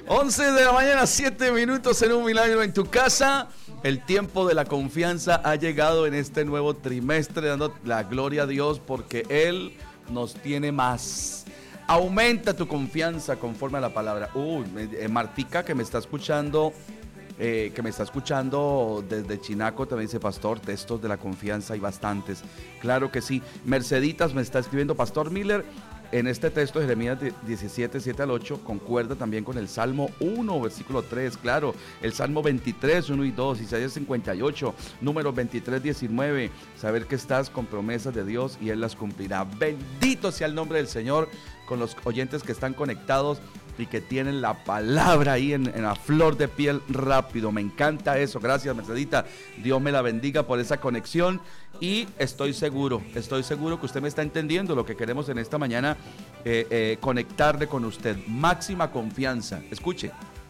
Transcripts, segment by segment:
11 de la mañana, 7 minutos en un milagro en tu casa. El tiempo de la confianza ha llegado en este nuevo trimestre, dando la gloria a Dios porque Él nos tiene más. Aumenta tu confianza conforme a la palabra. Martica, que me está escuchando desde Chinaco, también dice: pastor, textos de la confianza hay bastantes. Claro que sí. Merceditas me está escribiendo: pastor Miller, en este texto de Jeremías 17, 7 al 8, concuerda también con el Salmo 1, versículo 3, claro, el Salmo 23, 1 y 2, Isaías 58, números 23, 19, saber que estás con promesas de Dios y Él las cumplirá. Bendito sea el nombre del Señor, con los oyentes que están conectados y que tienen la palabra ahí en la flor de piel rápido. Me encanta eso. Gracias, Mercedita. Dios me la bendiga por esa conexión. Y estoy seguro que usted me está entendiendo lo que queremos en esta mañana, conectarle con usted. Máxima confianza. Escuche,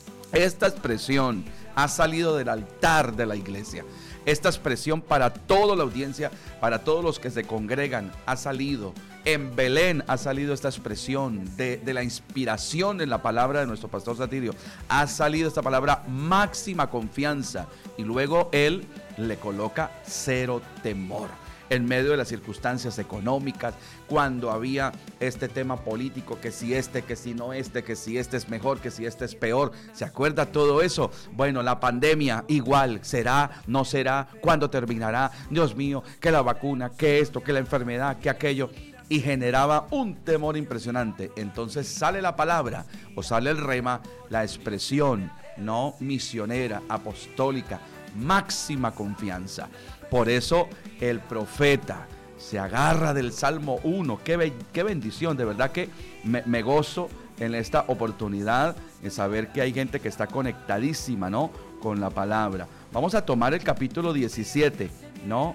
esta expresión ha salido del altar de la iglesia. Esta expresión para toda la audiencia, para todos los que se congregan, ha salido. En Belén ha salido esta expresión de la inspiración en la palabra de nuestro pastor Satirio. Ha salido esta palabra máxima confianza. Y luego él le coloca cero temor. En medio de las circunstancias económicas, cuando había este tema político, que si no que si este es mejor, que si este es peor, ¿se acuerda todo eso? Bueno, la pandemia igual, ¿será? ¿No será? ¿Cuándo terminará? Dios mío, que la vacuna, que esto, que la enfermedad, que aquello, y generaba un temor impresionante. Entonces sale la palabra, o sale el rema, la expresión, no misionera, apostólica, máxima confianza. Por eso el profeta se agarra del Salmo 1. Qué bendición, de verdad que me gozo en esta oportunidad de saber que hay gente que está conectadísima, ¿no?, con la palabra. Vamos a tomar el capítulo 17, ¿no?,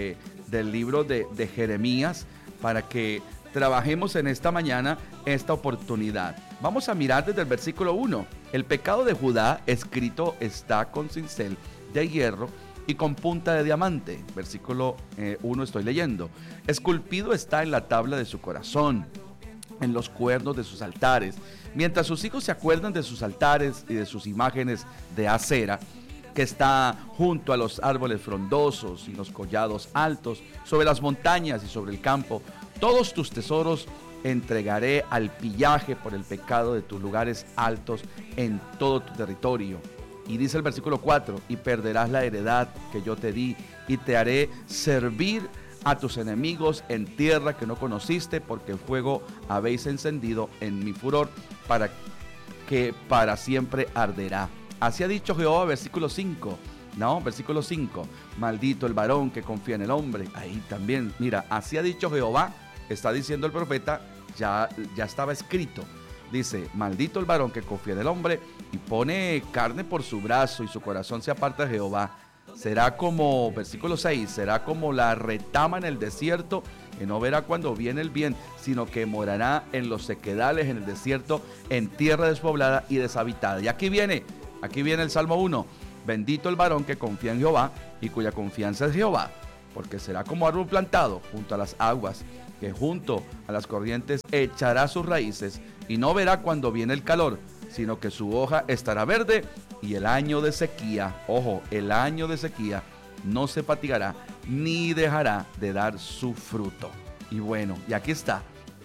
del libro de Jeremías, para que trabajemos en esta mañana esta oportunidad. Vamos a mirar desde el versículo 1. El pecado de Judá escrito está con cincel de hierro y con punta de diamante. Versículo 1 estoy leyendo. Esculpido está en la tabla de su corazón, en los cuernos de sus altares. Mientras sus hijos se acuerdan de sus altares y de sus imágenes de acera, que está junto a los árboles frondosos y los collados altos, sobre las montañas y sobre el campo, todos tus tesoros entregaré al pillaje por el pecado de tus lugares altos en todo tu territorio. Y dice el versículo 4, y perderás la heredad que yo te di, y te haré servir a tus enemigos en tierra que no conociste, porque el fuego habéis encendido en mi furor, para que para siempre arderá. Así ha dicho Jehová, versículo 5, ¿no? Versículo 5, maldito el varón que confía en el hombre. Ahí también, mira, así ha dicho Jehová, está diciendo el profeta, ya estaba escrito. Dice, maldito el varón que confía en el hombre y pone carne por su brazo y su corazón se aparta de Jehová. Será como, versículo 6, será como la retama en el desierto, que no verá cuando viene el bien, sino que morará en los sequedales, en el desierto, en tierra despoblada y deshabitada. Y aquí viene el Salmo 1. Bendito el varón que confía en Jehová y cuya confianza es Jehová, porque será como árbol plantado junto a las aguas, que junto a las corrientes echará sus raíces y no verá cuando viene el calor, sino que su hoja estará verde y el año de sequía, ojo, el año de sequía no se fatigará ni dejará de dar su fruto. Y bueno, y aquí está.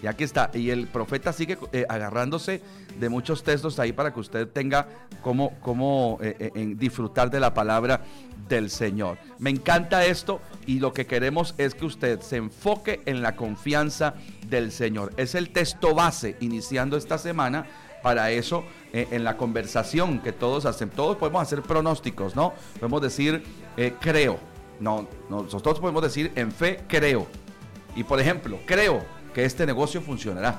Y el profeta sigue agarrándose de muchos textos ahí para que usted tenga cómo disfrutar de la palabra del Señor. Me encanta esto y lo que queremos es que usted se enfoque en la confianza del Señor. Es el texto base iniciando esta semana. Para eso, en la conversación que todos hacen, todos podemos hacer pronósticos, ¿no? Podemos decir, creo. No, nosotros podemos decir, en fe, creo. Y por ejemplo, creo que este negocio funcionará.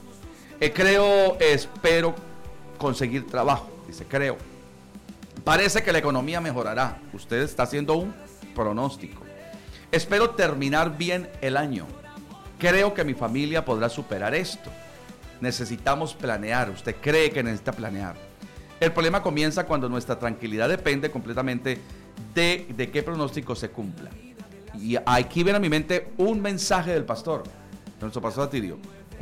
Espero conseguir trabajo. Dice, creo. Parece que la economía mejorará. Usted está haciendo un pronóstico. Espero terminar bien el año. Creo que mi familia podrá superar esto. Necesitamos planear. Usted cree que necesita planear. El problema comienza cuando nuestra tranquilidad depende completamente de qué pronóstico se cumpla. Y aquí viene a mi mente un mensaje del pastor, nuestro pastor Satirio.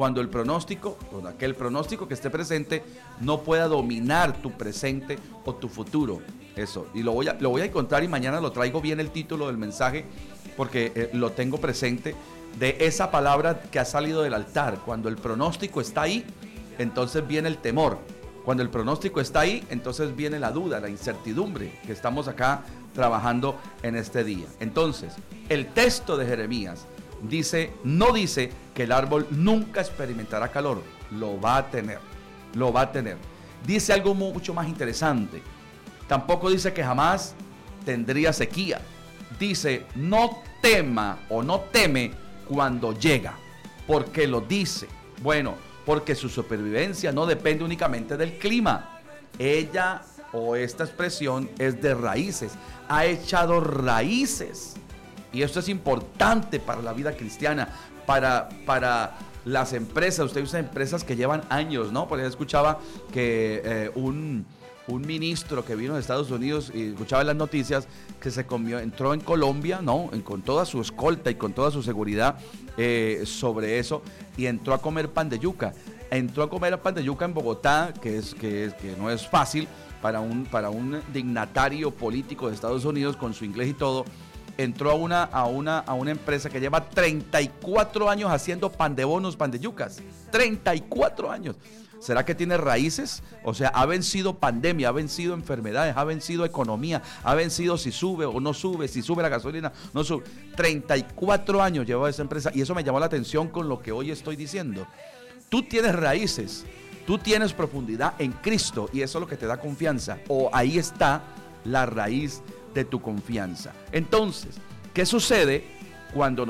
cuando aquel pronóstico que esté presente no pueda dominar tu presente o tu futuro. Eso, y lo voy a encontrar y mañana lo traigo bien el título del mensaje, porque lo tengo presente, de esa palabra que ha salido del altar. Cuando el pronóstico está ahí, entonces viene el temor. Cuando el pronóstico está ahí, entonces viene la duda, la incertidumbre, que estamos acá trabajando en este día. Entonces, el texto de Jeremías no dice que el árbol nunca experimentará calor, lo va a tener. Dice algo mucho más interesante. Tampoco dice que jamás tendría sequía. Dice, no tema o no teme cuando llega. ¿Por qué lo dice? Bueno, porque su supervivencia no depende únicamente del clima. Ella o esta expresión es de raíces, ha echado raíces. Y esto es importante para la vida cristiana, para las empresas. Usted usa empresas que llevan años, ¿no? Por ejemplo, escuchaba que un ministro que vino de Estados Unidos y escuchaba en las noticias que entró en Colombia, ¿no? Con toda su escolta y con toda su seguridad sobre eso, y entró a comer pan de yuca. Entró a comer pan de yuca en Bogotá, que no es fácil para un dignatario político de Estados Unidos con su inglés y todo. Entró a una empresa que lleva 34 años haciendo pan de bonos, pan de yucas. 34 años. ¿Será que tiene raíces? O sea, ha vencido pandemia, ha vencido enfermedades, ha vencido economía, ha vencido si sube o no sube, si sube la gasolina, no sube. 34 años lleva esa empresa, y eso me llamó la atención con lo que hoy estoy diciendo. Tú tienes raíces, tú tienes profundidad en Cristo, y eso es lo que te da confianza. O ahí está la raíz de tu confianza. Entonces, ¿qué sucede cuando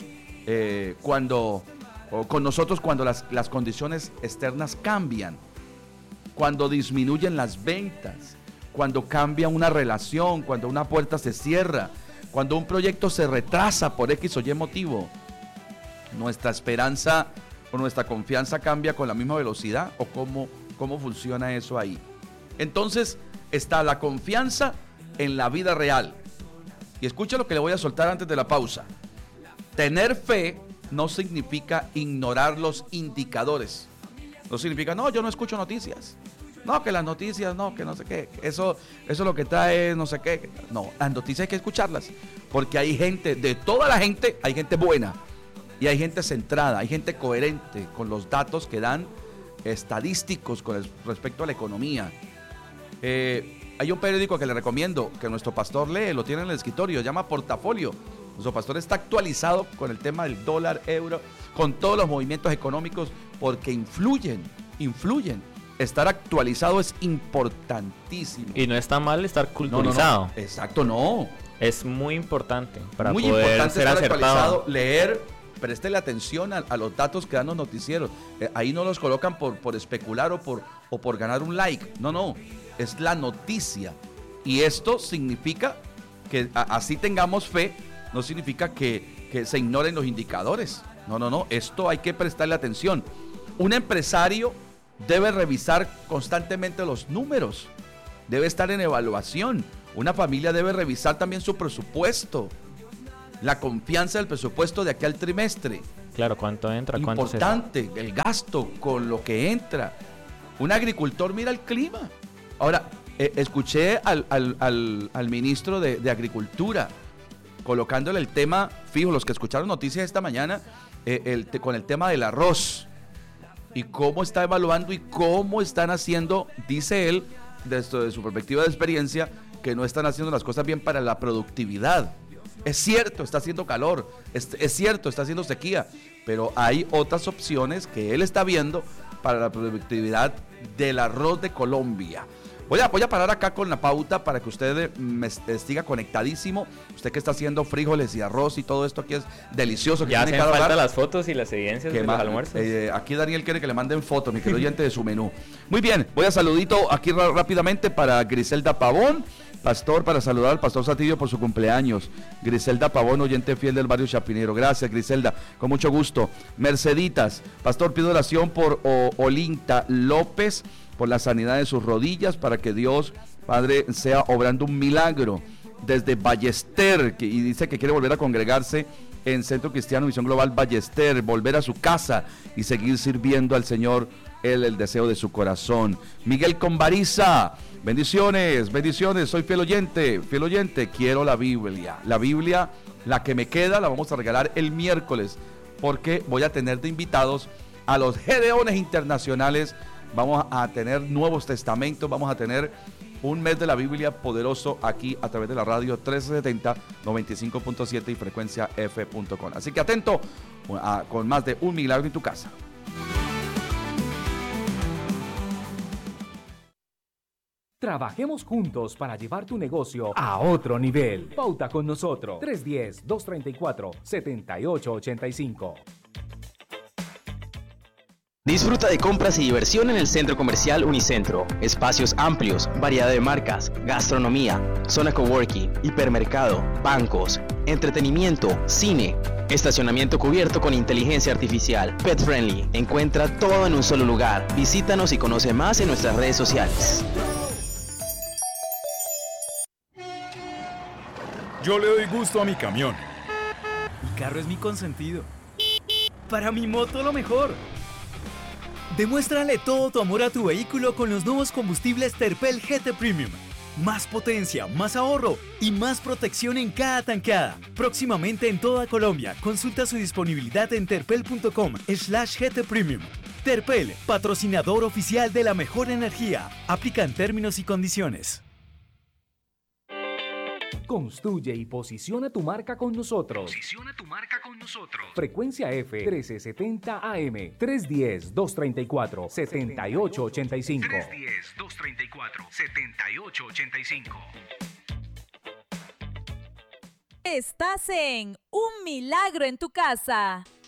cuando las condiciones externas cambian? Cuando disminuyen las ventas, cuando cambia una relación, cuando una puerta se cierra, cuando un proyecto se retrasa por X o Y motivo. ¿Nuestra esperanza o nuestra confianza cambia con la misma velocidad? ¿O cómo funciona eso ahí? Entonces está la confianza en la vida real. Y escucha lo que le voy a soltar antes de la pausa. Tener fe no significa ignorar los indicadores. No significa, no, yo no escucho noticias. No, que las noticias, no, que no sé qué. Eso lo que trae, no sé qué. No, las noticias hay que escucharlas. Porque hay gente, de toda la gente, hay gente buena. Y hay gente centrada, hay gente coherente con los datos que dan estadísticos con respecto a la economía. Hay un periódico que le recomiendo, que nuestro pastor lee, lo tiene en el escritorio, se llama Portafolio. Nuestro pastor está actualizado con el tema del dólar, euro, con todos los movimientos económicos, porque influyen. Estar actualizado es importantísimo. Y no está mal estar culturizado. No. Exacto, no. Es muy importante para muy poder importante ser estar acertado. Actualizado, leer, préstele atención a los datos que dan los noticieros. Ahí no los colocan por especular o por ganar un like. No. Es la noticia. Y esto significa que así tengamos fe, no significa que se ignoren los indicadores. No. Esto hay que prestarle atención. Un empresario debe revisar constantemente los números. Debe estar en evaluación. Una familia debe revisar también su presupuesto. La confianza del presupuesto de aquel trimestre. Claro, ¿cuánto entra? ¿Cuánto importante, el gasto con lo que entra. Un agricultor mira el clima. Ahora, escuché al ministro de Agricultura colocándole el tema, fijo, los que escucharon noticias esta mañana, con el tema del arroz y cómo está evaluando y cómo están haciendo, dice él, desde su perspectiva de experiencia, que no están haciendo las cosas bien para la productividad. Es cierto, está haciendo calor, es cierto, está haciendo sequía, pero hay otras opciones que él está viendo para la productividad del arroz de Colombia. Voy a parar acá con la pauta para que usted me siga conectadísimo. Usted que está haciendo frijoles y arroz y todo esto aquí es delicioso. Ya hacen falta las fotos y las evidencias de los almuerzos. Aquí Daniel quiere que le manden fotos, mi querido oyente, de su menú. Muy bien, voy a saludito aquí rápidamente para Griselda Pavón. Pastor, para saludar al pastor Satillo por su cumpleaños. Griselda Pavón, oyente fiel del barrio Chapinero. Gracias, Griselda, con mucho gusto. Merceditas, pastor, pido oración por Olinta López, por la sanidad de sus rodillas, para que Dios, Padre, sea obrando un milagro. Desde Ballester, y dice que quiere volver a congregarse en Centro Cristiano Misión Global Ballester, volver a su casa y seguir sirviendo al Señor, el deseo de su corazón. Miguel Conbariza, bendiciones, soy fiel oyente, quiero la Biblia, la que me queda, la vamos a regalar el miércoles, porque voy a tener de invitados a los Gedeones internacionales, vamos a tener nuevos testamentos, vamos a tener un mes de la Biblia poderoso aquí a través de la radio 1370, 95.7 y frecuencia f.com. Así que atento con más de un milagro en tu casa. Trabajemos juntos para llevar tu negocio a otro nivel. Pauta con nosotros. 310-234-7885. Disfruta de compras y diversión en el Centro Comercial Unicentro. Espacios amplios, variedad de marcas, gastronomía, zona coworking, hipermercado, bancos, entretenimiento, cine, estacionamiento cubierto con inteligencia artificial, pet friendly. Encuentra todo en un solo lugar. Visítanos y conoce más en nuestras redes sociales. Yo le doy gusto a mi camión. Mi carro es mi consentido. Para mi moto lo mejor. Demuéstrale todo tu amor a tu vehículo con los nuevos combustibles Terpel GT Premium. Más potencia, más ahorro y más protección en cada tankada. Próximamente en toda Colombia. Consulta su disponibilidad en terpel.com/GT Premium. Terpel, patrocinador oficial de la mejor energía. Aplican términos y condiciones. Construye y posiciona tu marca con nosotros. Frecuencia F 1370 AM 310-234-7885. 310-234-7885. Estás en Un Milagro en tu Casa.